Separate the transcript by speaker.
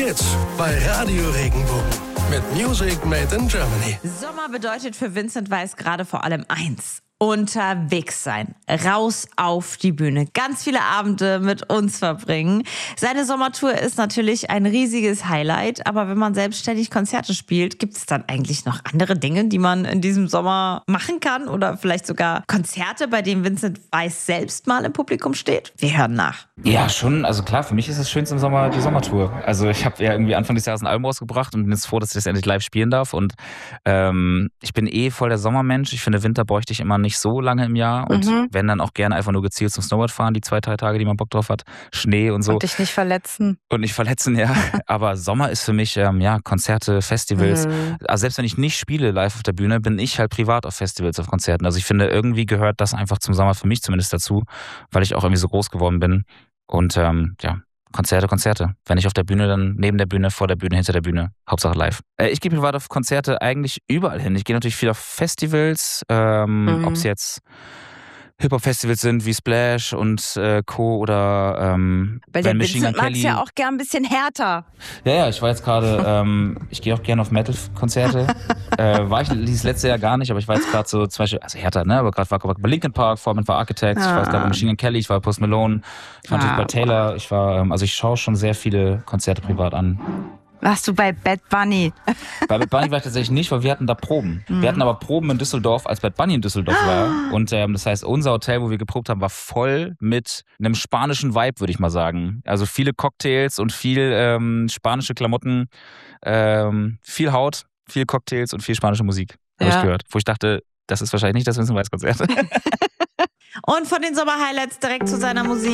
Speaker 1: Jetzt bei Radio Regenbogen mit Music Made in Germany.
Speaker 2: Sommer bedeutet für Vincent Weiss gerade vor allem eins: unterwegs sein, raus auf die Bühne, ganz viele Abende mit uns verbringen. Seine Sommertour ist natürlich ein riesiges Highlight, aber wenn man selbstständig Konzerte spielt, gibt es dann eigentlich noch andere Dinge, die man in diesem Sommer machen kann oder vielleicht sogar Konzerte, bei denen Vincent Weiss selbst mal im Publikum steht? Wir hören nach.
Speaker 3: Ja, schon. Also klar, für mich ist das Schönste im Sommer die Sommertour. Also ich habe ja irgendwie Anfang des Jahres ein Album rausgebracht und bin jetzt froh, dass ich das endlich live spielen darf. Und ich bin voll der Sommermensch. Ich finde, Winter bräuchte ich immer nicht so lange im Jahr. Und wenn, dann auch gerne einfach nur gezielt zum Snowboard fahren, die 2-3 Tage, die man Bock drauf hat. Schnee und so.
Speaker 4: Und dich nicht verletzen.
Speaker 3: Und nicht verletzen, ja. Aber Sommer ist für mich, Konzerte, Festivals. Also selbst wenn ich nicht spiele live auf der Bühne, bin ich halt privat auf Festivals, auf Konzerten. Also ich finde, irgendwie gehört das einfach zum Sommer für mich zumindest dazu, weil ich auch irgendwie so groß geworden bin. Und Konzerte. Wenn ich auf der Bühne, dann neben der Bühne, vor der Bühne, hinter der Bühne. Hauptsache live. Ich gehe privat auf Konzerte eigentlich überall hin. Ich gehe natürlich viel auf Festivals, ob es jetzt Hip-Hop-Festivals sind wie Splash und Co. oder
Speaker 4: Weil der
Speaker 3: Machine
Speaker 4: Vincent
Speaker 3: Gun
Speaker 4: mag es
Speaker 3: Kelly.
Speaker 4: ja auch gern ein bisschen härter.
Speaker 3: Ja, ich war jetzt gerade, ich gehe auch gerne auf Metal-Konzerte. War ich dieses letzte Jahr gar nicht, aber ich war jetzt gerade so zum Beispiel, also härter, ne? Aber gerade war bei Linkin Park, Foreman war Architects, ich war jetzt gerade bei Machine Gun Kelly, ich war bei Post Malone, ich war natürlich bei Taylor, ich war, also ich schaue schon sehr viele Konzerte privat an.
Speaker 4: Warst du bei Bad Bunny?
Speaker 3: Bei Bad Bunny war ich tatsächlich nicht, weil wir hatten da Proben. Wir hatten aber Proben in Düsseldorf, als Bad Bunny in Düsseldorf war. Und das heißt, unser Hotel, wo wir geprobt haben, war voll mit einem spanischen Vibe, würde ich mal sagen. Also viele Cocktails und viel spanische Klamotten, viel Haut, viel Cocktails und viel spanische Musik, habe ich gehört. Wo ich dachte, das ist wahrscheinlich nicht das Vincent Weiss Konzert.
Speaker 2: Und von den Sommerhighlights direkt zu seiner Musik.